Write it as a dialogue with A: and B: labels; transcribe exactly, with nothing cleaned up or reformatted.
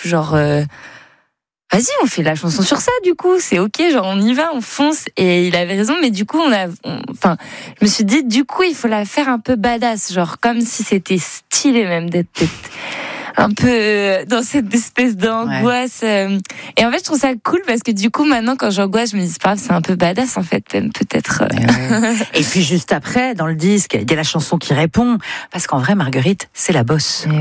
A: suis genre, euh, vas-y, on fait la chanson sur ça, du coup, c'est ok, genre on y va, on fonce. Et il avait raison, mais du coup, on a, on, enfin, je me suis dit, du coup, il faut la faire un peu badass, genre comme si c'était stylé même d'être, d'être un peu dans cette espèce d'angoisse. Ouais. Et en fait, je trouve ça cool parce que du coup, maintenant, quand j'angoisse, je me dis, c'est pas grave, c'est un peu badass, en fait, même peut-être.
B: Ouais. Et puis juste après, dans le disque, il y a la chanson qui répond, parce qu'en vrai, Marguerite, c'est la bosse.